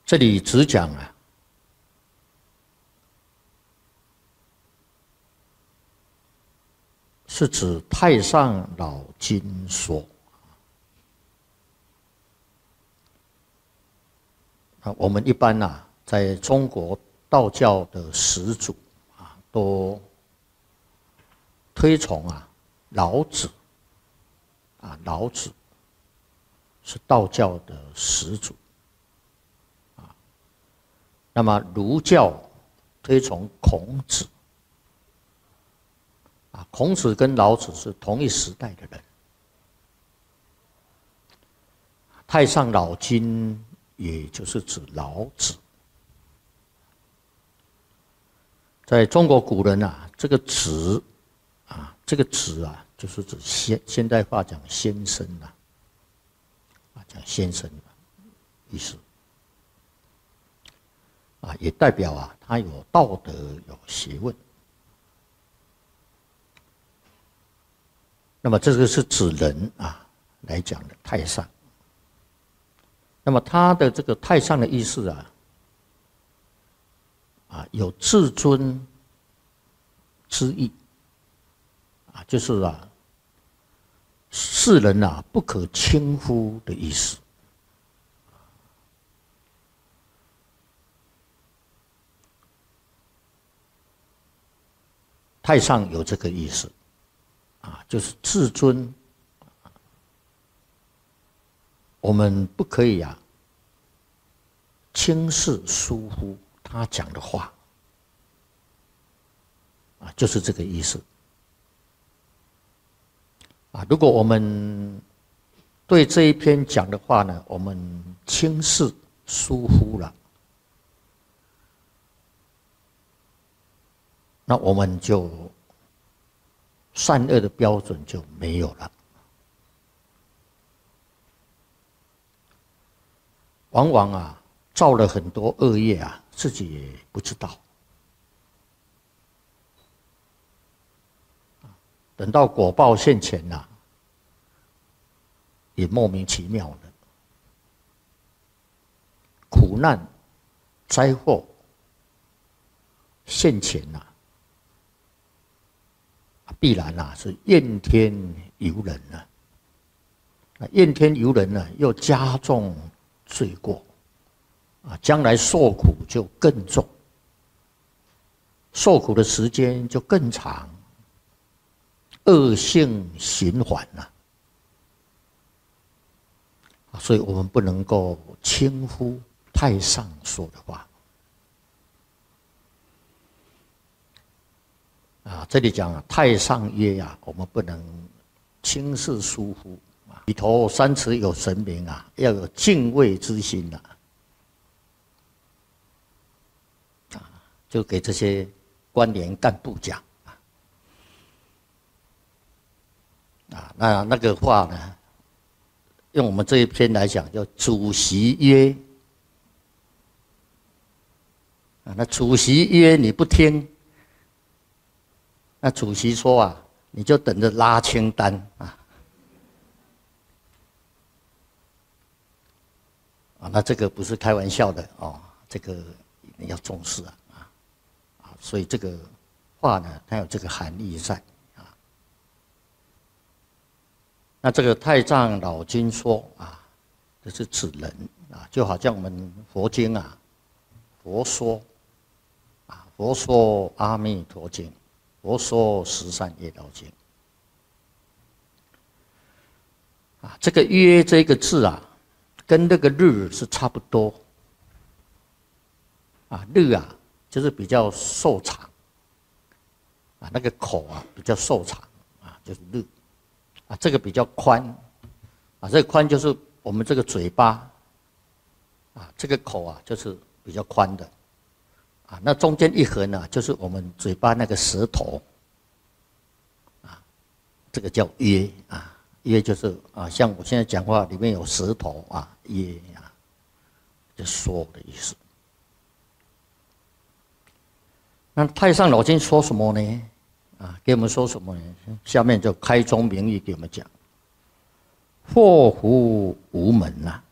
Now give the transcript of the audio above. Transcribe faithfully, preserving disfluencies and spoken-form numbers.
这里只讲啊，是指太上老君说。啊，我们一般呐、啊，在中国道教的始祖啊，都推崇啊老子啊，老子是道教的始祖啊。那么儒教推崇孔子啊，孔子跟老子是同一时代的人。太上老君也就是指老子。在中国古人啊，这个子啊，这个子啊，就是指现现代化讲先生啊，啊讲先生的意思啊，也代表啊他有道德有学问。那么这个是指人啊来讲的太上。那么他的这个太上的意思啊，啊有至尊之意啊，就是啊世人啊不可轻忽的意思。太上有这个意思啊，就是至尊。我们不可以啊轻视疏忽他讲的话啊，就是这个意思啊。如果我们对这一篇讲的话呢，我们轻视疏忽了，那我们就善恶的标准就没有了。往往啊，造了很多恶业啊，自己也不知道。等到果报现前呐、啊，也莫名其妙的苦难、灾祸现前呐、啊，必然呐、啊、是怨天尤人啊。那怨天尤人呢，又加重罪过啊，将来受苦就更重，受苦的时间就更长，恶性循环呐、啊。所以我们不能够轻忽太上说的话啊。这里讲啊，太上曰啊，我们不能轻视疏忽。里头三尺有神明啊，要有敬畏之心呐、啊，啊，就给这些官员干部讲啊，啊，那那个话呢，用我们这一篇来讲，叫主席曰，啊，那主席曰你不听，那主席说啊，你就等着拉清单啊。啊，那这个不是开玩笑的哦，这个你要重视啊，啊，啊，所以这个话呢，它有这个含义在啊。那这个太上老君说啊，这是指人啊，就好像我们佛经啊，佛说啊，佛说阿弥陀经，佛说十善业道经啊，这个约这个字啊。跟那个日是差不多，啊，日啊就是比较瘦长，啊，那个口啊比较瘦长，啊，就是日，啊，这个比较宽，啊，这个宽就是我们这个嘴巴，啊，这个口啊就是比较宽的，啊，那中间一横呢，就是我们嘴巴那个舌头，啊，这个叫约啊。约就是啊，像我现在讲话里面有舌头啊，约啊，就说的意思。那太上老君说什么呢？啊，给我们说什么呢？下面就开宗明义给我们讲：祸福无门呐、啊，